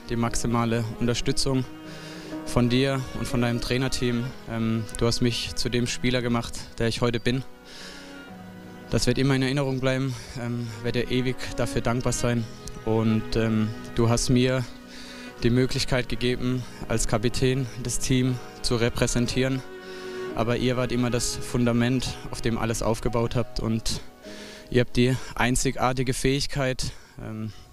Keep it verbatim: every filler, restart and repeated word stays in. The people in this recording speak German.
die maximale Unterstützung von dir und von deinem Trainerteam. Ähm, du hast mich zu dem Spieler gemacht, der ich heute bin. Das wird immer in Erinnerung bleiben, ähm, werde dir ewig dafür dankbar sein. Und ähm, du hast mir die Möglichkeit gegeben, als Kapitän das Team zu repräsentieren. Aber ihr wart immer das Fundament, auf dem alles aufgebaut habt. Und ihr habt die einzigartige Fähigkeit, ähm,